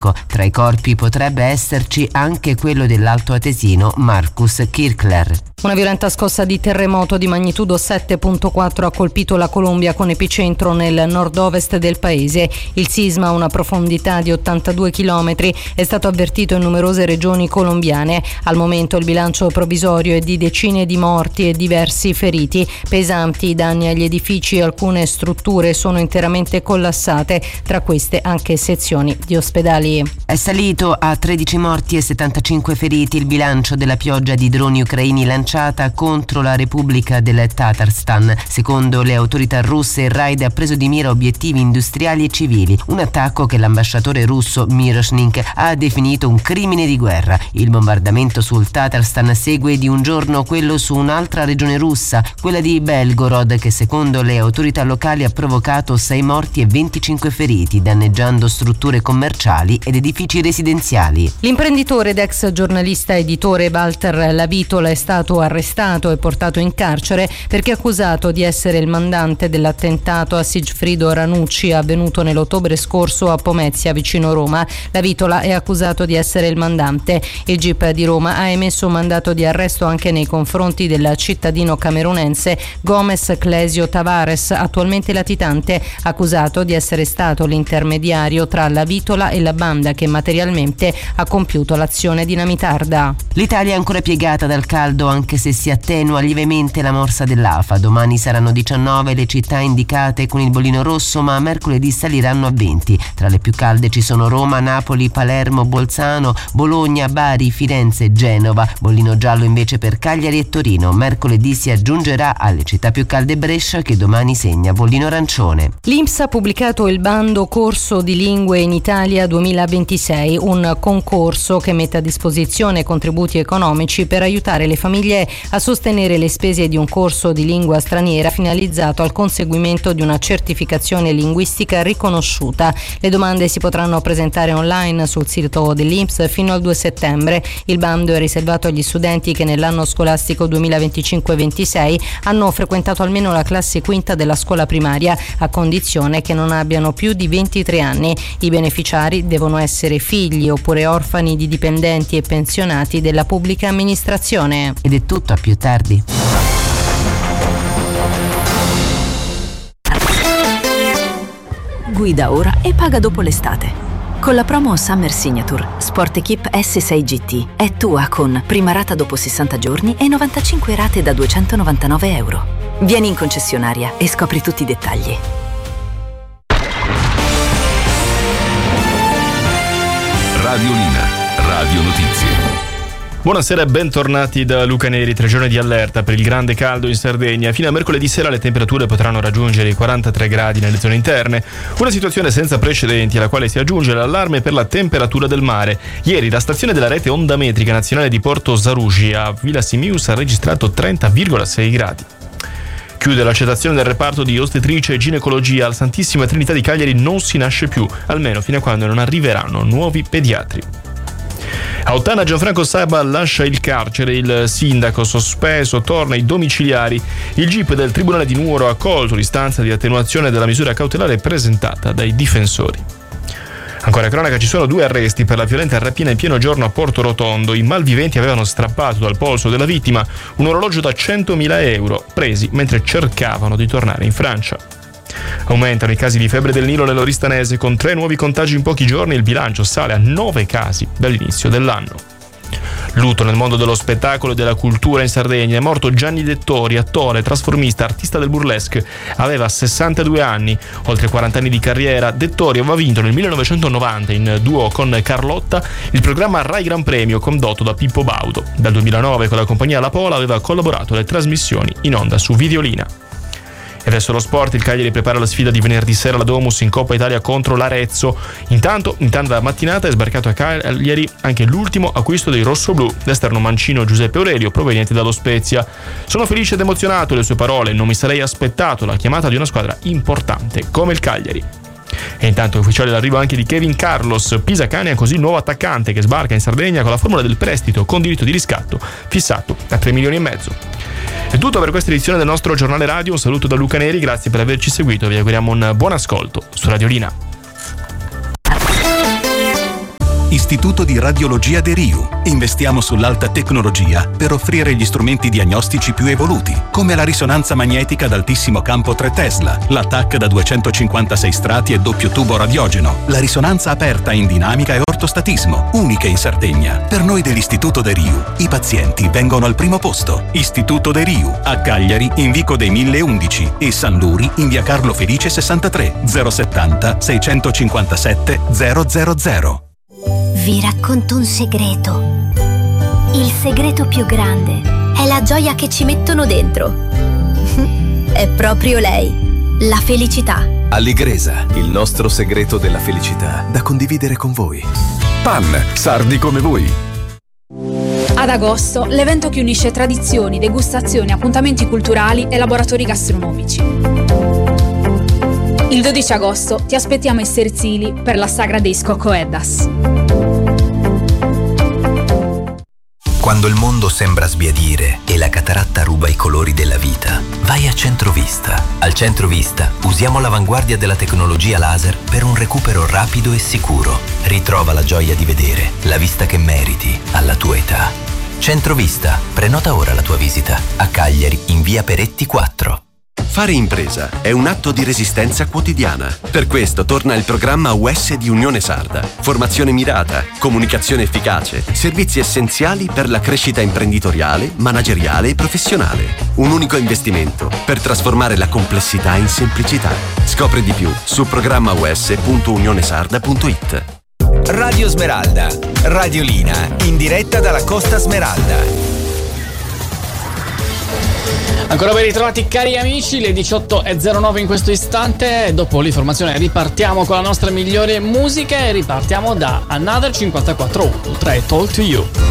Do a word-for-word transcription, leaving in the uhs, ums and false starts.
Tra i corpi potrebbe esserci anche quello dell'altoatesino Marcus Kirchler. Una violenta scossa di terremoto di magnitudo sette virgola quattro ha colpito la Colombia con epicentro nel nord-ovest del paese. Il sisma, a una profondità di ottantadue chilometri, è stato avvertito in numerose regioni colombiane. Al momento il bilancio provvisorio è di decine di morti e diversi feriti. Pesanti i danni agli edifici e alcune strutture sono interamente collassate, tra queste anche sezioni di ospedali. È salito a tredici morti e settantacinque feriti il bilancio della pioggia di droni ucraini lanciata contro la Repubblica del Tatarstan. Secondo le autorità russe, il raid ha preso di mira obiettivi industriali e civili, un attacco che l'ambasciatore russo Miroshnik ha definito un crimine di guerra. Il bombardamento sul Tatarstan segue di un giorno quello su un'altra regione russa, quella di Belgorod, che secondo le autorità locali ha provocato sei morti e venticinque feriti, danneggiando strutture commerciali ed edifici residenziali. L'imprenditore ed ex giornalista editore Walter Lavitola è stato arrestato e portato in carcere perché accusato di essere il mandante dell'attentato a Sigfrido Ranucci avvenuto nell'ottobre scorso a Pomezia, vicino Roma. Lavitola è accusato di essere il mandante. Il G I P di Roma ha emesso un mandato di arresto anche nei confronti del cittadino camerunense Gomes Clesio Tavares, attualmente latitante, accusato di essere stato l'intermediario tra Lavitola e la banda che materialmente ha compiuto l'azione dinamitarda. L'Italia è ancora piegata dal caldo, anche se si attenua lievemente la morsa dell'A F A. Domani saranno diciannove le città indicate con il bollino rosso, ma mercoledì saliranno a venti. Tra le più calde ci sono Roma, Napoli, Palermo, Bolzano, Bologna, Bari, Firenze e Genova. Bollino giallo invece per Cagliari e Torino. Mercoledì si aggiungerà alle città più calde Brescia, che domani segna bollino arancione. L'I N P S ha pubblicato il bando Corso di Lingue in Italia duemilaventisei, un concorso che mette a disposizione contributi economici per aiutare le famiglie a sostenere le spese di un corso di lingua straniera finalizzato al conseguimento di una certificazione linguistica riconosciuta. Le domande si potranno presentare online sul sito dell'I N P S fino al due settembre. Il bando è riservato agli studenti che nell'anno scolastico duemilaventicinque ventisei hanno frequentato almeno la classe quinta della scuola primaria, a condizione che non abbiano più di ventitré anni. I beneficiari devono essere figli oppure orfani di dipendenti e pensionati della pubblica amministrazione. Ed è tutto, a più tardi. Guida ora e paga dopo l'estate. Con la promo Summer Signature, Sport Equip S sei G T è tua con prima rata dopo sessanta giorni e novantacinque rate da duecentonovantanove euro. Vieni in concessionaria e scopri tutti i dettagli. Radiolina, Radio Notizie. Buonasera e bentornati da Luca Neri. Tre giorni di allerta per il grande caldo in Sardegna. Fino a mercoledì sera le temperature potranno raggiungere i quarantatré gradi nelle zone interne. Una situazione senza precedenti alla quale si aggiunge l'allarme per la temperatura del mare. Ieri la stazione della rete ondametrica nazionale di Porto Zarugi a Villa Simius ha registrato trenta virgola sei gradi. Chiude l'accettazione del reparto di ostetricia e ginecologia al Santissima Trinità di Cagliari. Non si nasce più, almeno fino a quando non arriveranno nuovi pediatri. A Ottana Gianfranco Saba lascia il carcere, il sindaco sospeso torna ai domiciliari. Il G I P del Tribunale di Nuoro ha accolto l'istanza di attenuazione della misura cautelare presentata dai difensori. Ancora cronaca, ci sono due arresti per la violenta rapina in pieno giorno a Porto Rotondo. I malviventi avevano strappato dal polso della vittima un orologio da centomila euro, presi mentre cercavano di tornare in Francia. Aumentano i casi di febbre del Nilo nell'Oristanese, con tre nuovi contagi in pochi giorni. Il bilancio sale a nove casi dall'inizio dell'anno. Lutto nel mondo dello spettacolo e della cultura in Sardegna. È morto Gianni Dettori, attore, trasformista, artista del burlesque. Aveva sessantadue anni. Oltre quaranta anni di carriera, Dettori aveva vinto nel millenovecentonovanta, in duo con Carlotta, il programma Rai Gran Premio condotto da Pippo Baudo. Dal duemilanove con la compagnia La Pola aveva collaborato alle trasmissioni in onda su Videolina. E adesso lo sport. Il Cagliari prepara la sfida di venerdì sera alla Domus in Coppa Italia contro l'Arezzo. Intanto, in tanta mattinata è sbarcato a Cagliari anche l'ultimo acquisto dei rossoblù, l'esterno mancino Giuseppe Aurelio, proveniente dallo Spezia. Sono felice ed emozionato, le sue parole: non mi sarei aspettato la chiamata di una squadra importante come il Cagliari. E intanto è ufficiale l'arrivo anche di Kevin Carlos. Pisacane ha così il nuovo attaccante che sbarca in Sardegna con la formula del prestito con diritto di riscatto fissato a tre milioni e mezzo. È tutto per questa edizione del nostro giornale radio. Un saluto da Luca Neri, grazie per averci seguito. Vi auguriamo un buon ascolto su Radiolina. Istituto di Radiologia De Riu. Investiamo sull'alta tecnologia per offrire gli strumenti diagnostici più evoluti, come la risonanza magnetica ad altissimo campo tre Tesla, la T A C da duecentocinquantasei strati e doppio tubo radiogeno, la risonanza aperta in dinamica e ortostatismo, uniche in Sardegna. Per noi dell'Istituto De Riu, i pazienti vengono al primo posto. Istituto De Riu, a Cagliari in Vico dei mille undici e San Luri in via Carlo Felice sessantatré, zero settanta seicentocinquantasette zero zero zero. Vi racconto un segreto. Il segreto più grande è la gioia che ci mettono dentro. È proprio lei, la felicità. Allegresa, il nostro segreto della felicità da condividere con voi. P A N, sardi come voi. Ad agosto, l'evento che unisce tradizioni, degustazioni, appuntamenti culturali e laboratori gastronomici. Il dodici agosto ti aspettiamo ai Sterzili per la sagra dei Scoccoeddas. Quando il mondo sembra sbiadire e la cataratta ruba i colori della vita, vai a Centrovista. Al Centrovista usiamo l'avanguardia della tecnologia laser per un recupero rapido e sicuro. Ritrova la gioia di vedere, la vista che meriti, alla tua età. Centrovista, prenota ora la tua visita. A Cagliari, in via Peretti quattro. Fare impresa è un atto di resistenza quotidiana. Per questo torna il programma U S di Unione Sarda. Formazione mirata, comunicazione efficace, servizi essenziali per la crescita imprenditoriale, manageriale e professionale. Un unico investimento per trasformare la complessità in semplicità. Scopri di più su programma u s punto unionesarda punto i t. Radio Smeralda, Radiolina, in diretta dalla Costa Smeralda. Ancora ben ritrovati cari amici, le diciotto e zero nove in questo istante. Dopo l'informazione ripartiamo con la nostra migliore musica e ripartiamo da Another cinquantaquattro uno, tra Talk to You.